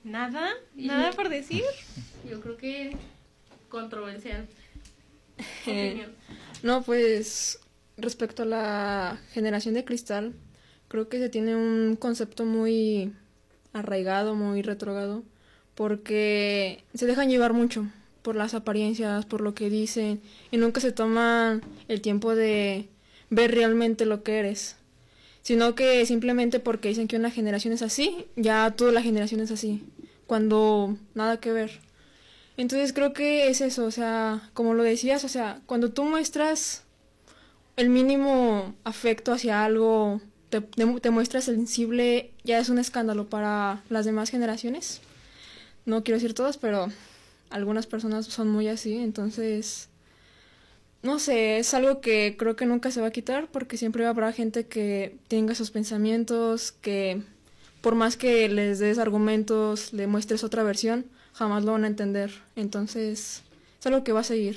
Nada por decir. Yo creo que controversial. No, pues respecto a la generación de cristal, creo que se tiene un concepto muy arraigado, muy retrógrado, porque se dejan llevar mucho por las apariencias, por lo que dicen, y nunca se toman el tiempo de ver realmente lo que eres, sino que simplemente porque dicen que una generación es así, ya toda la generación es así, cuando nada que ver. Entonces creo que es eso, o sea, como lo decías, o sea, cuando tú muestras el mínimo afecto hacia algo, te muestras sensible, ya es un escándalo para las demás generaciones. No quiero decir todas, pero algunas personas son muy así, entonces, no sé, es algo que creo que nunca se va a quitar porque siempre habrá gente que tenga esos pensamientos, que por más que les des argumentos, le muestres otra versión, jamás lo van a entender. Entonces, es algo que va a seguir.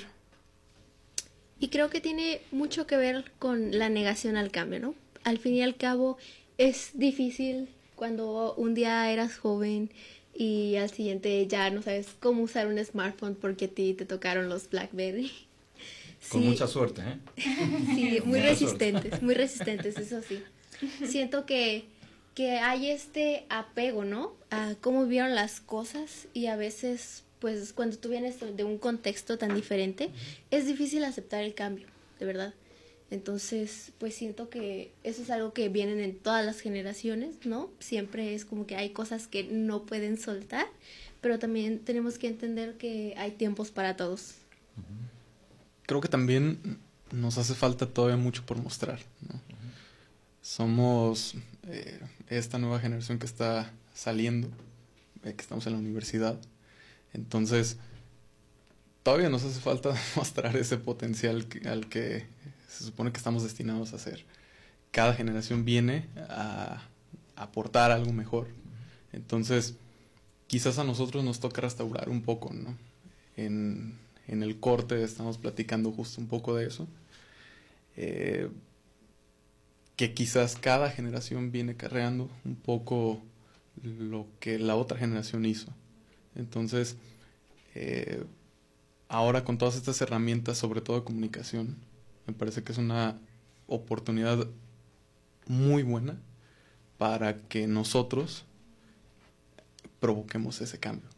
Y creo que tiene mucho que ver con la negación al cambio, ¿no? Al fin y al cabo, es difícil cuando un día eras joven y al siguiente ya no sabes cómo usar un smartphone porque a ti te tocaron los BlackBerry. Con Sí, mucha suerte, ¿eh? sí, muy Mucha muy resistentes, eso sí. Siento que hay este apego, ¿no? A cómo vieron las cosas y a veces, pues, cuando tú vienes de un contexto tan diferente, es difícil aceptar el cambio, de verdad. Entonces, pues siento que eso es algo que vienen en todas las generaciones, ¿no? Siempre es como que hay cosas que no pueden soltar, pero también tenemos que entender que hay tiempos para todos. Creo que también nos hace falta todavía mucho por mostrar, ¿no? Somos esta nueva generación que está saliendo, que estamos en la universidad. Entonces, todavía nos hace falta mostrar ese potencial al que se supone que estamos destinados a ser. Cada generación viene a aportar algo mejor. Entonces, quizás a nosotros nos toca restaurar un poco, ¿no? En el corte estamos platicando justo un poco de eso. Que quizás cada generación viene carreando un poco lo que la otra generación hizo. Entonces, ahora con todas estas herramientas, sobre todo de comunicación, me parece que es una oportunidad muy buena para que nosotros provoquemos ese cambio.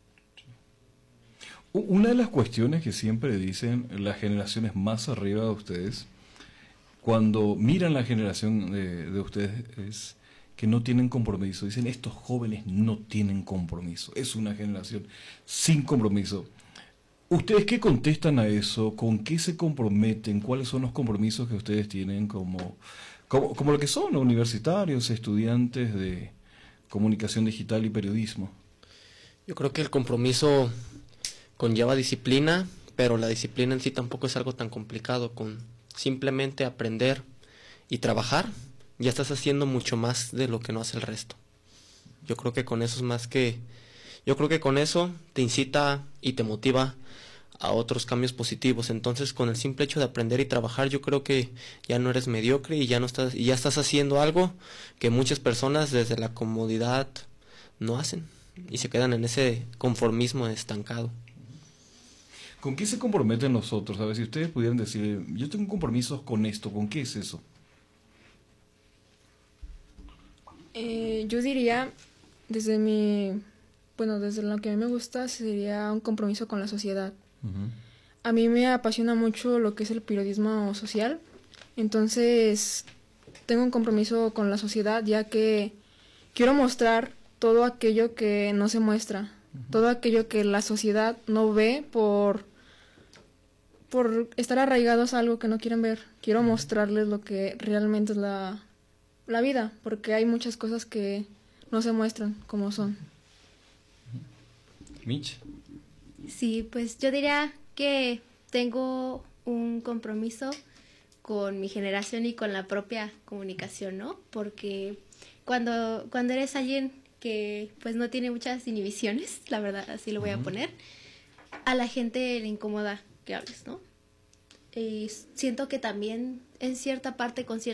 Una de las cuestiones que siempre dicen las generaciones más arriba de ustedes, cuando miran la generación de ustedes, es que no tienen compromiso. Dicen, estos jóvenes no tienen compromiso. Es una generación sin compromiso. ¿Ustedes qué contestan a eso? ¿Con qué se comprometen? ¿Cuáles son los compromisos que ustedes tienen como lo que son universitarios, estudiantes de comunicación digital y periodismo? Yo creo que el compromiso conlleva disciplina, pero la disciplina en sí tampoco es algo tan complicado. Con simplemente aprender y trabajar, ya estás haciendo mucho más de lo que no hace el resto. Yo creo que con eso es más que... Yo creo que con eso te incita y te motiva a otros cambios positivos. Entonces, con el simple hecho de aprender y trabajar, yo creo que ya no eres mediocre y ya estás haciendo algo que muchas personas desde la comodidad no hacen y se quedan en ese conformismo estancado. ¿Con qué se comprometen los otros? A ver, si ustedes pudieran decir, yo tengo compromisos con esto, ¿con qué es eso? Yo diría, desde lo que a mí me gusta, sería un compromiso con la sociedad. Uh-huh. A mí me apasiona mucho lo que es el periodismo social, entonces tengo un compromiso con la sociedad, ya que quiero mostrar todo aquello que no se muestra, uh-huh, todo aquello que la sociedad no ve por estar arraigados a algo que no quieren ver. Quiero mostrarles lo que realmente es la vida, porque hay muchas cosas que no se muestran como son. Mitch. Sí, pues yo diría que tengo un compromiso con mi generación y con la propia comunicación, ¿no? Porque cuando eres alguien que pues no tiene muchas inhibiciones, la verdad, así lo voy a poner, a la gente le incomoda que hables, ¿no? Y siento que también en cierta parte con cierta